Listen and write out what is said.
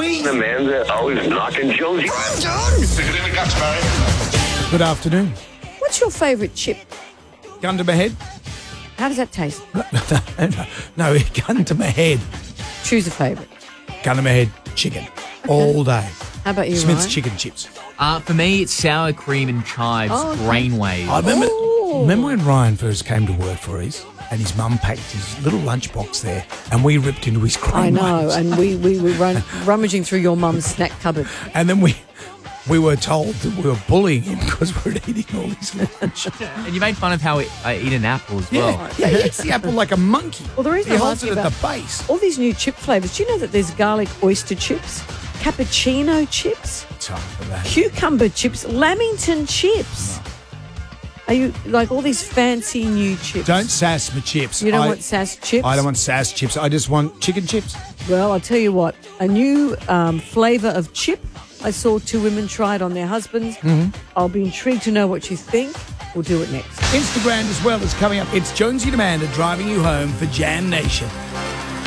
Jonesy. Amanda always knocking Jonesy. I'm done. Stick it in the guts, Barry. Good afternoon. What's your favourite chip? Gun to my head. How does that taste? No, gun to my head. Choose a favourite. Gun to my head. Chicken. All day. How about you, Smith's Ryan? chicken chips. For me, it's sour cream and chives, Brainwave. I remember when Ryan first came to work for us and his mum packed his little lunchbox there and we ripped into his cream. I know, waves. and we were rummaging through your mum's snack cupboard. And then we were told that we were bullying him because we were eating all his lunch. And you made fun of how I eat an apple as well. Yeah, he eats the apple like a monkey. Well, the reason he I'm holds it asking at the about base. all these new chip flavours, do you know that there's garlic oyster chips, cappuccino chips, Time for that. cucumber chips, lamington chips? Are you like all these fancy new chips? Don't sass my chips. You don't want sass chips? I don't want sass chips. I just want chicken chips. Well, I'll tell you what, a new flavour of chip. I saw two women try it on their husbands. Mm-hmm. I'll be intrigued to know what you think. We'll do it next. Instagram as well is coming up. It's Jonesy and Amanda driving you home for Jam Nation.